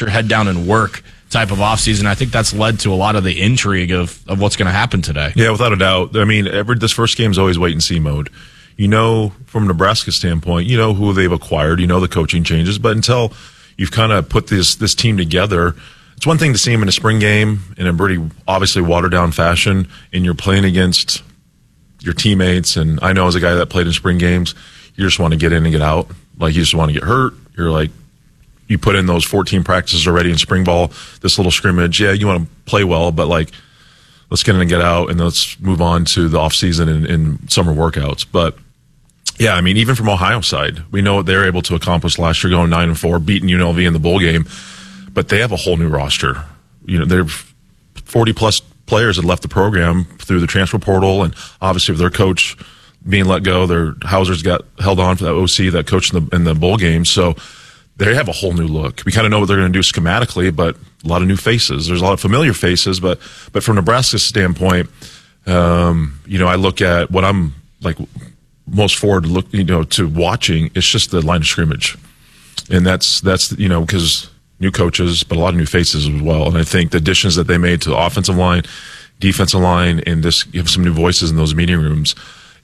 your head down and work type of offseason. I think that's led to a lot of the intrigue of what's going to happen today. Yeah, without a doubt. I mean, this first game is always wait and see mode. You know, from Nebraska's standpoint, you know who they've acquired, you know the coaching changes, but until you've kind of put this team together, it's one thing to see them in a spring game in a pretty obviously watered down fashion, and you're playing against your teammates. And I know as a guy that played in spring games, you just want to get in and get out. Like, you just want to get hurt. You're like, you put in those 14 practices already in spring ball, this little scrimmage. Yeah, you want to play well, but like, let's get in and get out, and let's move on to the off season and summer workouts. But yeah, I mean, even from Ohio's side, we know what they're able to accomplish last year, going 9-4, beating UNLV in the bowl game. But they have a whole new roster. You know, they're 40-plus players that left the program through the transfer portal, and obviously with their coach being let go, their Hauser's got held on for that OC, that coach in the bowl game. So they have a whole new look. We kind of know what they're going to do schematically, but a lot of new faces. There's a lot of familiar faces, but from Nebraska's standpoint, you know, I look at what I'm like most forward to watching. It's just the line of scrimmage, and that's you know, because new coaches, but a lot of new faces as well. And I think the additions that they made to the offensive line, defensive line, and just have some new voices in those meeting rooms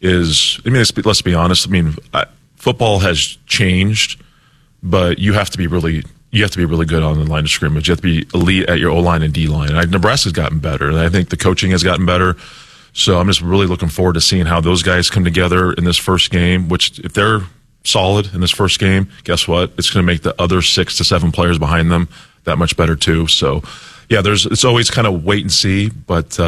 is, I mean, let's be honest. I mean, football has changed, but you have to be really good on the line of scrimmage. You have to be elite at your O-line and D-line. And Nebraska's gotten better, and I think the coaching has gotten better. So I'm just really looking forward to seeing how those guys come together in this first game, which if they're solid in this first game, guess what? It's going to make the other 6 to 7 players behind them that much better too. So yeah, it's always kind of wait and see, but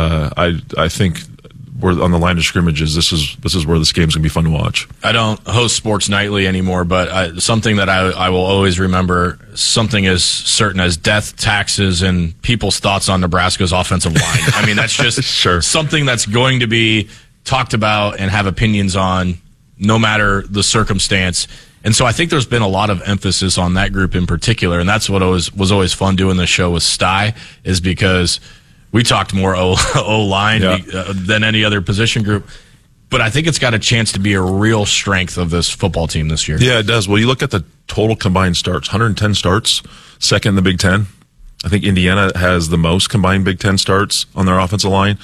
I think we're on the line of scrimmages. This is where this game's going to be fun to watch. I don't host Sports Nightly anymore, but something that I will always remember, something as certain as death, taxes, and people's thoughts on Nebraska's offensive line. I mean, that's just sure. Something that's going to be talked about and have opinions on no matter the circumstance. And so I think there's been a lot of emphasis on that group in particular, and that's what was always fun doing the show with Sty, is because we talked more O-line than any other position group. But I think it's got a chance to be a real strength of this football team this year. Yeah, it does. Well, you look at the total combined starts, 110 starts, second in the Big Ten. I think Indiana has the most combined Big Ten starts on their offensive line.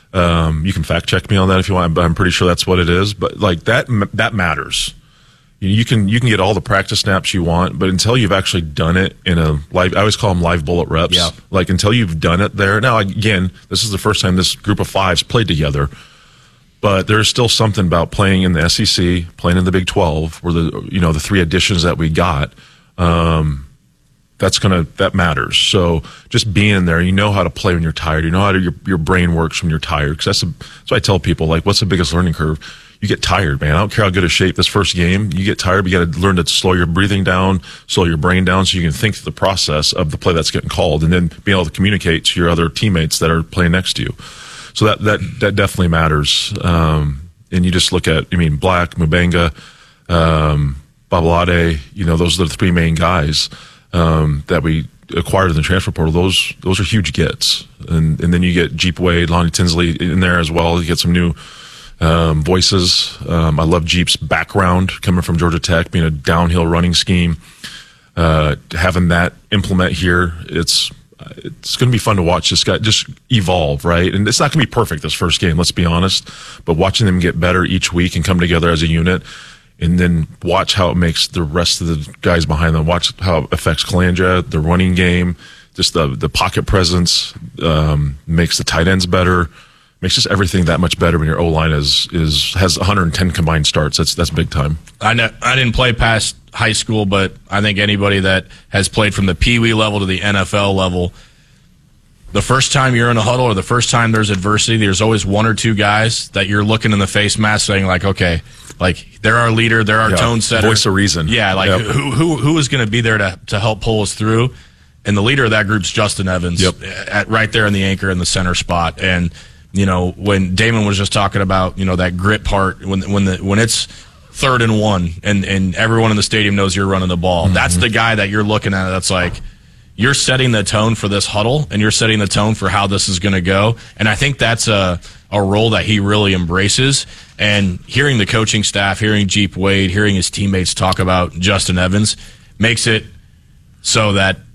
You can fact check me on that if you want, but I'm pretty sure that's what it is. But like that matters. You can get all the practice snaps you want, but until you've actually done it in a live, I always call them live bullet reps. Yeah. Like until you've done it there. Now, again, this is the first time this group of 5s played together, but there's still something about playing in the SEC, playing in the Big 12, where the 3 additions that we got, that matters. So just being in there, you know how to play when you're tired. You know how your brain works when you're tired. Because that's what I tell people. Like, what's the biggest learning curve? You get tired, man. I don't care how good a shape this first game. You get tired, but you got to learn to slow your breathing down, slow your brain down, so you can think through the process of the play that's getting called, and then being able to communicate to your other teammates that are playing next to you. So that definitely matters. And you just look at, Black, Mubanga, Babalade. Those are the 3 main guys that we acquired in the transfer portal. Those are huge gets, and then you get Jeep Wade, Lonnie Tinsley in there as well. You get some new voices. I love Jeep's background coming from Georgia Tech, being a downhill running scheme. Having that implement here, it's going to be fun to watch this guy just evolve, right? And it's not going to be perfect this first game, let's be honest, but watching them get better each week and come together as a unit, and then watch how it makes the rest of the guys behind them, watch how it affects Kalanja, the running game, just the pocket presence, makes the tight ends better, makes just everything that much better when your O-line has 110 combined starts. That's big time. I didn't play past high school, but I think anybody that has played from the Pee Wee level to the NFL level, the first time you're in a huddle or the first time there's adversity, there's always 1 or 2 guys that you're looking in the face mask saying, like, okay, like they're our leader, they're our tone setter. Voice of reason. Yeah, like who is going to be there to help pull us through? And the leader of that group's Justin Evans, right there in the anchor in the center spot. And when Damon was just talking about, that grit part, when it's 3rd and 1 and everyone in the stadium knows you're running the ball, that's the guy that you're looking at. That's like, you're setting the tone for this huddle and you're setting the tone for how this is going to go. And I think that's a role that he really embraces. And hearing the coaching staff, hearing Jeep Wade, hearing his teammates talk about Justin Evans makes it so that